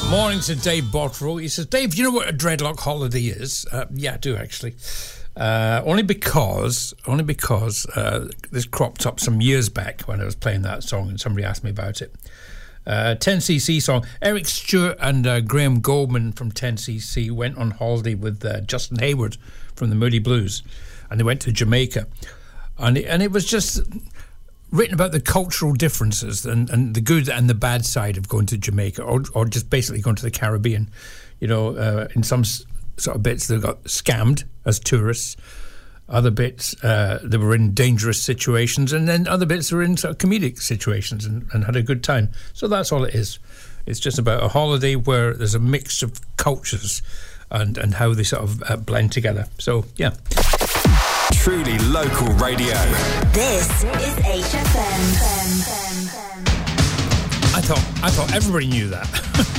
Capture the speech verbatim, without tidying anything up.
Morning to Dave Botterill. He says, Dave, do you know what a dreadlock holiday is? Uh, yeah, I do, actually. Uh, only because, only because uh, this cropped up some years back when I was playing that song and somebody asked me about it. Uh, ten C C song. Eric Stewart and uh, Graham Goldman from ten C C went on holiday with uh, Justin Hayward from the Moody Blues, and they went to Jamaica. And it, and it was just written about the cultural differences and, and the good and the bad side of going to Jamaica, or, or just basically going to the Caribbean. You know, uh, in some s- sort of bits they got scammed as tourists, other bits uh, they were in dangerous situations, and then other bits were in sort of comedic situations and, and had a good time. So that's all it is. It's just about a holiday where there's a mix of cultures and, and how they sort of uh, blend together. So, yeah. Truly local radio. This is H F M. I thought I thought everybody knew that.